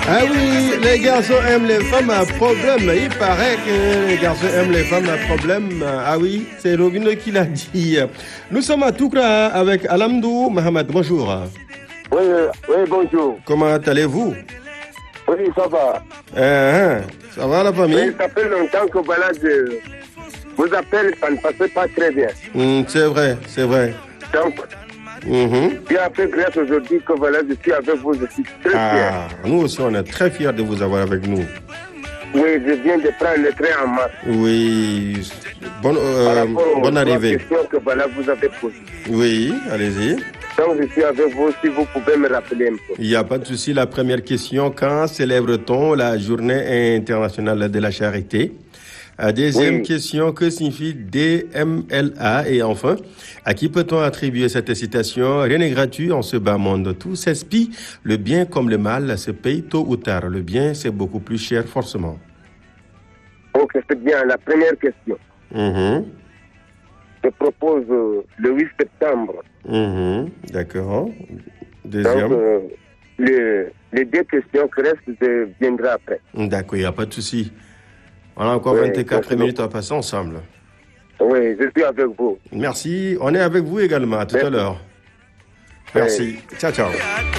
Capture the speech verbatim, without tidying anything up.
Ah oui, les garçons aiment les femmes à problème. Il paraît que les garçons aiment les femmes à problème. Ah oui, c'est Robino qui l'a dit. Nous sommes à Toukra avec Alamdou Mohamed. Bonjour. Oui, oui, bonjour. Comment allez-vous? Oui, ça va. Euh, ça va la famille? Oui, ça fait longtemps que voilà, je vous appelle, ça ne passait pas très bien. Mm, c'est vrai, c'est vrai. Donc, Mm-hmm. j'ai un peu grâce aujourd'hui que voilà, je suis avec vous, je suis très fier. Ah, nous aussi, on est très fiers de vous avoir avec nous. Oui, je viens de prendre le train en mars. Oui, bonne, euh, Par rapport aux bonne arrivée. questions que voilà, vous avez posées. Oui, allez-y. Donc, je suis avec vous, si vous pouvez me rappeler un peu. Il n'y a pas de souci. La première question, quand célèbre-t-on la journée internationale de la charité? La deuxième Oui. question, que signifie D M L A? Et enfin, à qui peut-on attribuer cette citation? Rien n'est gratuit en ce bas monde. Tout s'espie. Le bien comme le mal se paye tôt ou tard. Le bien, c'est beaucoup plus cher, forcément. Ok, c'est bien. La première question. Mhm. Je propose euh, le huit septembre. Mhm. D'accord. Donc, Deuxième. euh, le- les deux questions qui restent, je viendrai après. D'accord, il n'y a pas de souci. On a encore Oui, vingt-quatre merci minutes à passer ensemble. Oui, je suis avec vous. Merci. On est avec vous également. À tout Merci. à l'heure. Merci. Ciao, ciao.